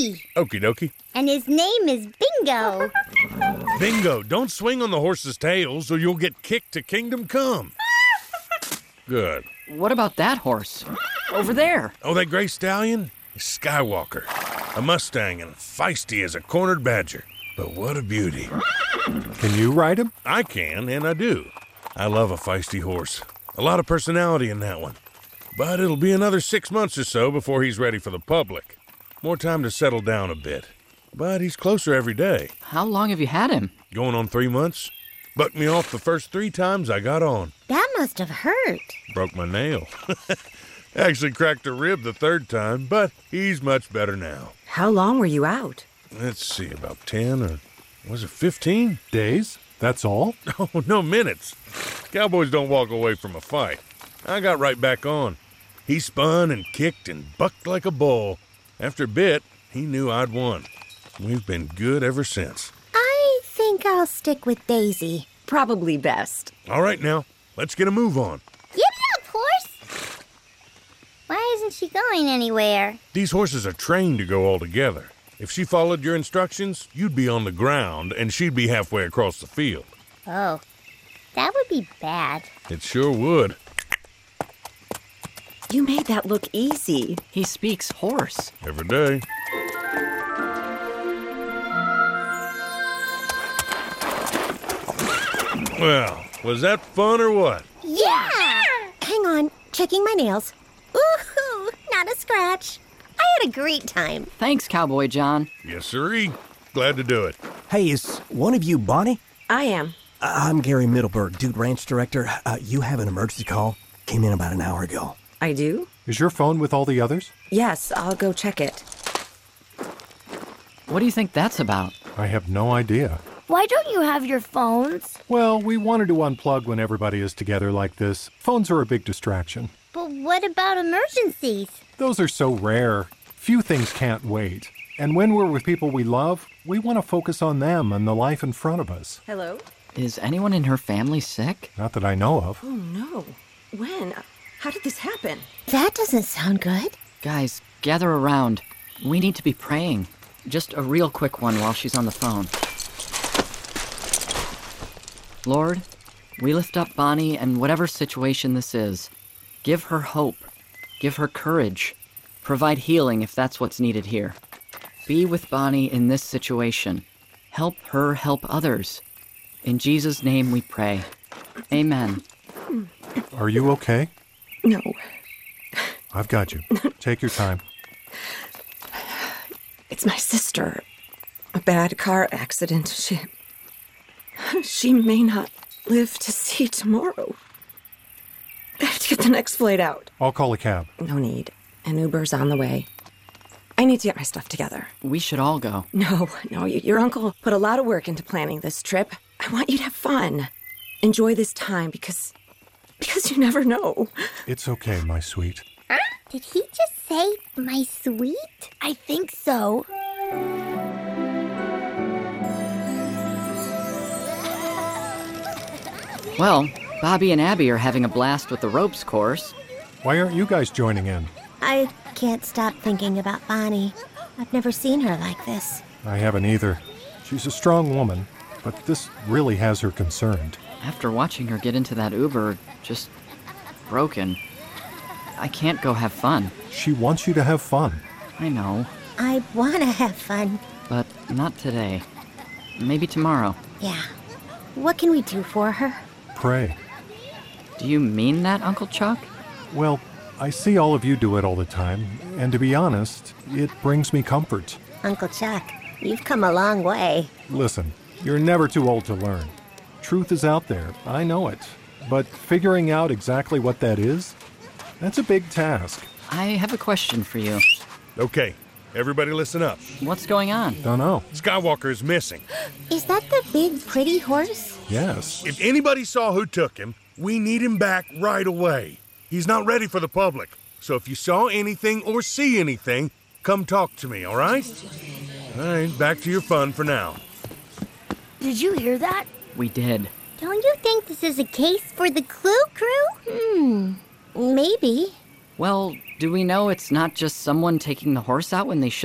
Bobby. Okie dokie. And his name is Bingo. Bingo, don't swing on the horse's tails or you'll get kicked to Kingdom Come. Good. What about that horse? Over there. Oh, that gray stallion? Skywalker. A Mustang and feisty as a cornered badger. But what a beauty. Can you ride him? I can, and I do. I love a feisty horse. A lot of personality in that one. But it'll be another 6 months or so before he's ready for the public. More time to settle down a bit. But he's closer every day. How long have you had him? Going on 3 months. Bucked me off the first 3 times I got on. That must have hurt. Broke my nail. Actually cracked a rib the 3rd time, but he's much better now. How long were you out? Let's see, about 10 or was it 15? Days? That's all? Oh, no, minutes. Cowboys don't walk away from a fight. I got right back on. He spun and kicked and bucked like a bull. After a bit, he knew I'd won. We've been good ever since. I think I'll stick with Daisy. Probably best. All right, now, let's get a move on. Giddy up, horse! Why isn't she going anywhere? These horses are trained to go all together. If she followed your instructions, you'd be on the ground and she'd be halfway across the field. Oh, that would be bad. It sure would. You made that look easy. He speaks horse. Every day. Well, was that fun or what? Yeah! Hang on, checking my nails. Ooh, not a scratch. I had a great time. Thanks, Cowboy John. Yes, sirree. Glad to do it. Hey, is one of you Bonnie? I am. I'm Gary Middleburg, Dude Ranch Director. You have an emergency call. Came in about an hour ago. I do? Is your phone with all the others? Yes, I'll go check it. What do you think that's about? I have no idea. Why don't you have your phones? Well, we wanted to unplug when everybody is together like this. Phones are a big distraction. But what about emergencies? Those are so rare. Few things can't wait. And when we're with people we love, we want to focus on them and the life in front of us. Hello? Is anyone in her family sick? Not that I know of. Oh, no. When? How did this happen? That doesn't sound good. Guys, gather around. We need to be praying. Just a real quick one while she's on the phone. Lord, we lift up Bonnie and whatever situation this is. Give her hope. Give her courage. Provide healing if that's what's needed here. Be with Bonnie in this situation. Help her help others. In Jesus' name we pray. Amen. Are you okay? No. I've got you. Take your time. It's my sister. A bad car accident. She may not live to see tomorrow. I have to get the next flight out. I'll call a cab. No need. An Uber's on the way. I need to get my stuff together. We should all go. No, your uncle put a lot of work into planning this trip. I want you to have fun. Enjoy this time because you never know. It's okay, my sweet. Did he just say, my sweet? I think so. Well, Bobby and Abby are having a blast with the ropes course. Why aren't you guys joining in? I can't stop thinking about Bonnie. I've never seen her like this. I haven't either. She's a strong woman, but this really has her concerned. After watching her get into that Uber, just broken, I can't go have fun. She wants you to have fun. I know, I want to have fun. but not today. Maybe tomorrow. Yeah. What can we do for her? Pray. Do you mean that, Uncle Chuck? Well, I see all of you do it all the time, and to be honest, it brings me comfort. Uncle Chuck, you've come a long way. Listen, you're never too old to learn. Truth is out there, I know it. But figuring out exactly what that is, that's a big task. I have a question for you. Okay, everybody listen up. What's going on? Don't know. Skywalker is missing. Is that the big, pretty horse? Yes. If anybody saw who took him, we need him back right away. He's not ready for the public. So if you saw anything or see anything, come talk to me, all right? All right, back to your fun for now. Did you hear that? We did. Don't you think this is a case for the Clue Crew? Maybe. Well, do we know it's not just someone taking the horse out when they shouldn't?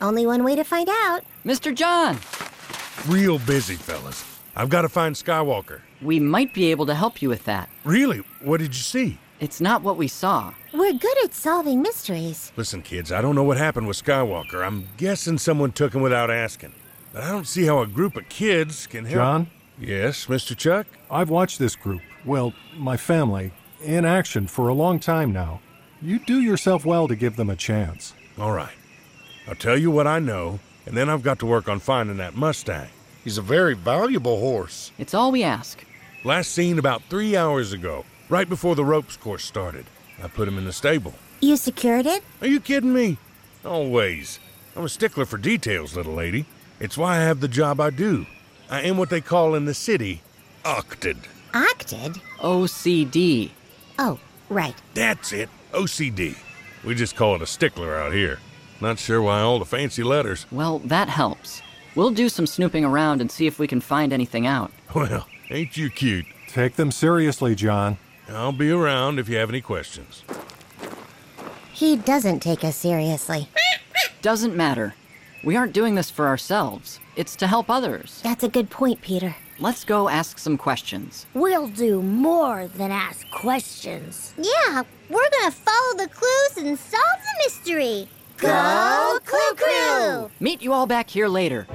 Only one way to find out. Mr. John! Real busy, fellas. I've got to find Skywalker. We might be able to help you with that. Really? What did you see? It's not what we saw. We're good at solving mysteries. Listen, kids, I don't know what happened with Skywalker. I'm guessing someone took him without asking. But I don't see how a group of kids can help. John, Yes, Mr. Chuck? I've watched this group, well, my family, in action for a long time now. You do yourself well to give them a chance. All right. I'll tell you what I know, and then I've got to work on finding that Mustang. He's a very valuable horse. It's all we ask. Last seen about 3 hours ago, right before the ropes course started. I put him in the stable. You secured it? Are you kidding me? Always. I'm a stickler for details, little lady. It's why I have the job I do. I am what they call in the city, octed. Octed? OCD. Oh, right. That's it, OCD. We just call it a stickler out here. Not sure why all the fancy letters. Well, that helps. We'll do some snooping around and see if we can find anything out. Well, ain't you cute? Take them seriously, John. I'll be around if you have any questions. He doesn't take us seriously. Doesn't matter. We aren't doing this for ourselves. It's to help others. That's a good point, Peter. Let's go ask some questions. We'll do more than ask questions. Yeah, we're gonna follow the clues and solve the mystery. Go Clue Crew! Meet you all back here later.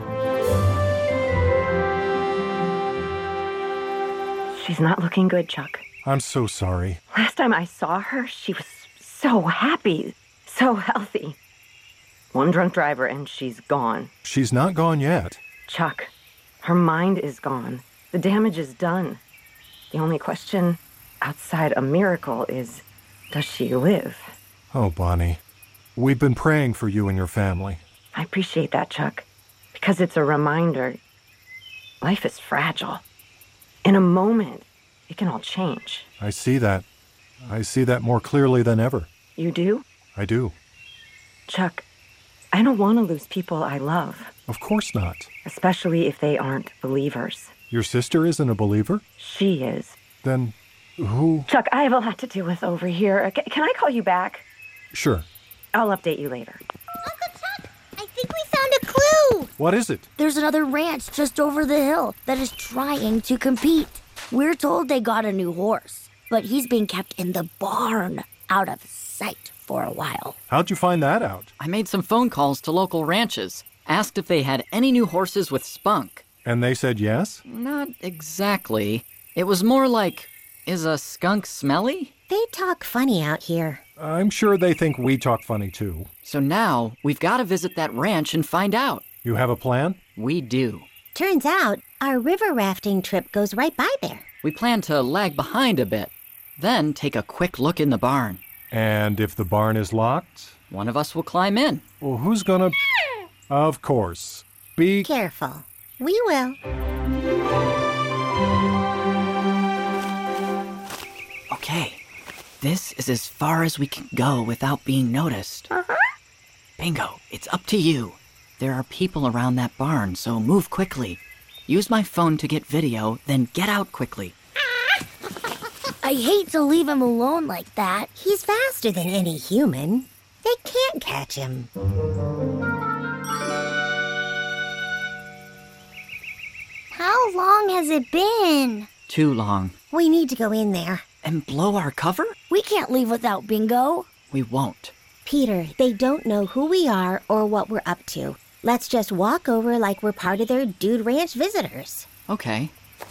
She's not looking good, Chuck. I'm so sorry. Last time I saw her, she was so happy, so healthy. One drunk driver and she's gone. She's not gone yet. Chuck, her mind is gone. The damage is done. The only question outside a miracle is, does she live? Oh, Bonnie. We've been praying for you and your family. I appreciate that, Chuck, because it's a reminder. Life is fragile. In a moment, it can all change. I see that. I see that more clearly than ever. You do? I do. Chuck, I don't want to lose people I love, Of course not. especially if they aren't believers. Your sister isn't a believer? She is. Then who? Chuck, I have a lot to do with over here. Can I call you back? Sure. I'll update you later. Uncle Chuck, I think we found a clue! What is it? There's another ranch just over the hill that is trying to compete. We're told they got a new horse, but he's being kept in the barn, out of sight for a while. How'd you find that out? I made some phone calls to local ranches, asked if they had any new horses with spunk. And they said yes? Not exactly. It was more like, is a skunk smelly? They talk funny out here. I'm sure they think we talk funny too. So now, we've got to visit that ranch and find out. You have a plan? We do. Turns out, our river rafting trip goes right by there. We plan to lag behind a bit, then take a quick look in the barn. And if the barn is locked? One of us will climb in. Well, who's gonna... Of course. Be... Careful. We will. Okay, this is as far as we can go without being noticed. Bingo, it's up to you. There are people around that barn, so move quickly. Use my phone to get video, then get out quickly. I hate to leave him alone like that. He's faster than any human. They can't catch him. How long has it been? Too long. We need to go in there. And blow our cover? We can't leave without Bingo. We won't. Peter, they don't know who we are or what we're up to. Let's just walk over like we're part of their Dude Ranch visitors. Okay.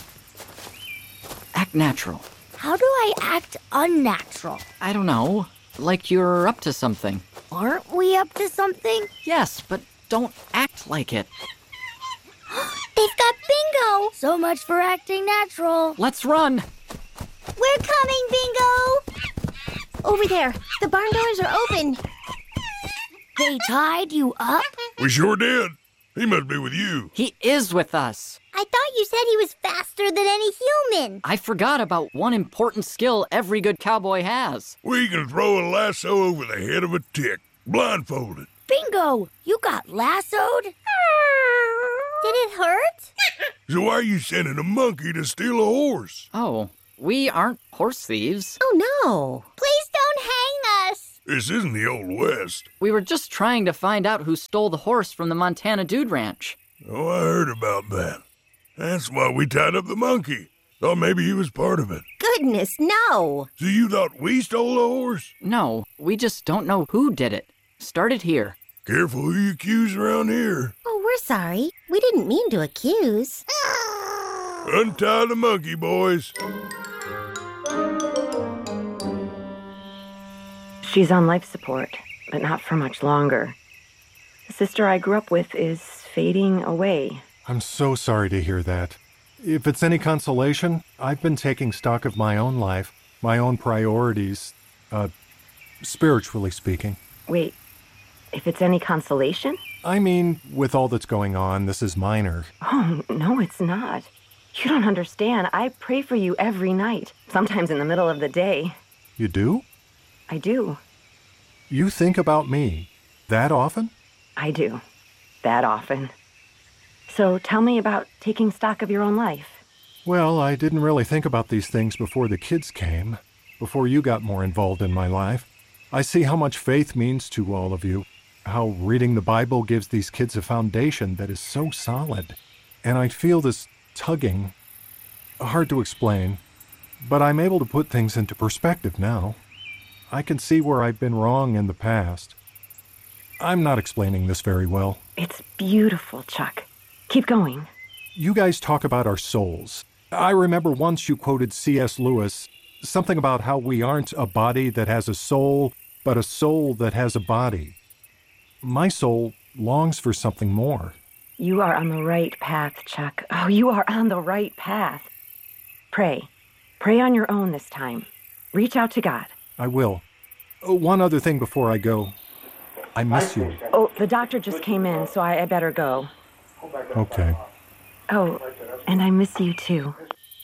Act natural. How do I act unnatural? I don't know. Like you're up to something. Aren't we up to something? Yes, but don't act like it. They've got Bingo! So much for acting natural. Let's run! We're coming, Bingo! Over there. The barn doors are open. They tied you up? We sure did. He must be with you. He is with us. I thought you said he was faster than any human. I forgot about one important skill every good cowboy has. We can throw a lasso over the head of a tick, blindfolded. Bingo! You got lassoed? Did it hurt? So why are you sending a monkey to steal a horse? Oh, we aren't horse thieves. Oh, no. Please don't hang us. This isn't the Old West. We were just trying to find out who stole the horse from the Montana Dude Ranch. Oh, I heard about that. That's why we tied up the monkey. Thought maybe he was part of it. Goodness, no! So you thought we stole the horse? No, we just don't know who did it. Started here. Careful who you accuse around here. Oh, we're sorry. We didn't mean to accuse. Untie the monkey, boys. She's on life support, but not for much longer. The sister I grew up with is fading away. I'm so sorry to hear that. If it's any consolation, I've been taking stock of my own life, my own priorities, spiritually speaking. Wait, if it's any consolation? I mean, with all that's going on, this is minor. Oh, no, it's not. You don't understand. I pray for you every night, sometimes in the middle of the day. You do? I do. You think about me that often? I do. That often. So tell me about taking stock of your own life. Well, I didn't really think about these things before the kids came, before you got more involved in my life. I see how much faith means to all of you, how reading the Bible gives these kids a foundation that is so solid. And I feel this tugging. Hard to explain, but I'm able to put things into perspective now. I can see where I've been wrong in the past. I'm not explaining this very well. It's beautiful, Chuck. Keep going. You guys talk about our souls. I remember once you quoted C.S. Lewis, something about how we aren't a body that has a soul, but a soul that has a body. My soul longs for something more. You are on the right path, Chuck. Oh, you are on the right path. Pray. Pray on your own this time. Reach out to God. I will. One other thing before I go. I miss you. Oh, the doctor just came in, so I better go. Okay. Oh, and I miss you too.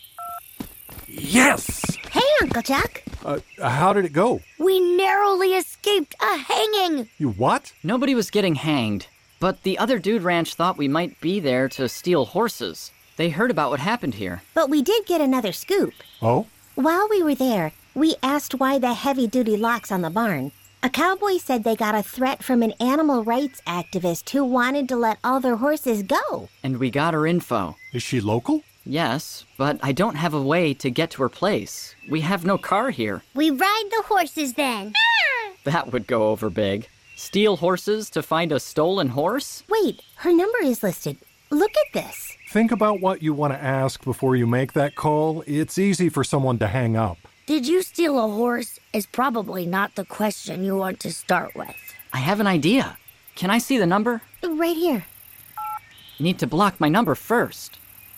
Yes! Hey, Uncle Chuck. How did it go? We narrowly escaped a hanging. You what? Nobody was getting hanged, but the other Dude Ranch thought we might be there to steal horses. They heard about what happened here. But we did get another scoop. Oh? While we were there, we asked why the heavy-duty locks on the barn. A cowboy said they got a threat from an animal rights activist who wanted to let all their horses go. And we got her info. Is she local? Yes, but I don't have a way to get to her place. We have no car here. We ride the horses then. That would go over big. Steal horses to find a stolen horse? Wait, her number is listed. Look at this. Think about what you want to ask before you make that call. It's easy for someone to hang up. Did you steal a horse is probably not the question you want to start with. I have an idea. Can I see the number? Right here. Need to block my number first.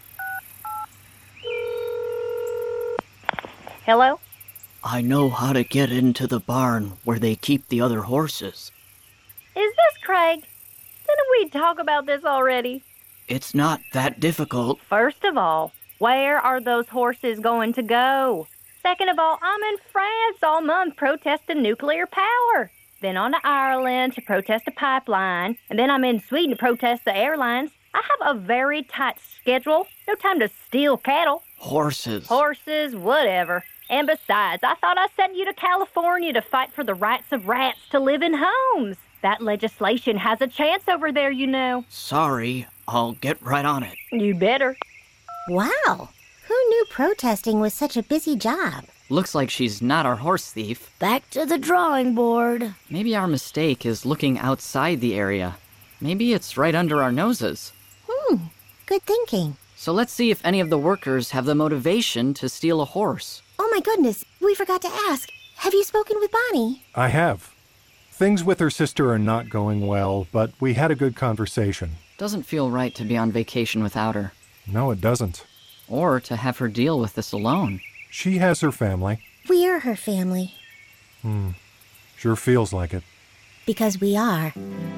Hello? I know how to get into the barn where they keep the other horses. Is this Craig? Didn't we talk about this already? It's not that difficult. First of all, where are those horses going to go? Second of all, I'm in France all month protesting nuclear power. Then on to Ireland to protest a pipeline. And then I'm in Sweden to protest the airlines. I have a very tight schedule. No time to steal cattle. Horses. Horses, whatever. And besides, I thought I sent you to California to fight for the rights of rats to live in homes. That legislation has a chance over there, you know. Sorry, I'll get right on it. You better. Wow. Who knew protesting was such a busy job? Looks like she's not our horse thief. Back to the drawing board. Maybe our mistake is looking outside the area. Maybe it's right under our noses. Good thinking. So let's see if any of the workers have the motivation to steal a horse. Oh my goodness, we forgot to ask. Have you spoken with Bonnie? I have. Things with her sister are not going well, but we had a good conversation. Doesn't feel right to be on vacation without her. No, it doesn't. Or to have her deal with this alone. She has her family. We're her family. Sure feels like it. Because we are.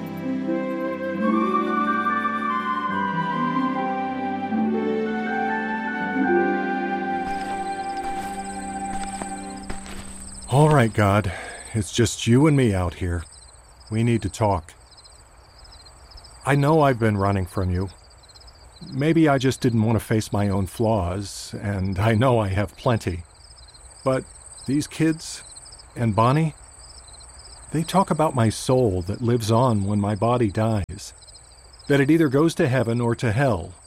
All right, God. It's just you and me out here. We need to talk. I know I've been running from you. Maybe I just didn't want to face my own flaws, and I know I have plenty. But these kids and Bonnie, They talk about my soul that lives on when my body dies. That it either goes to heaven or to hell,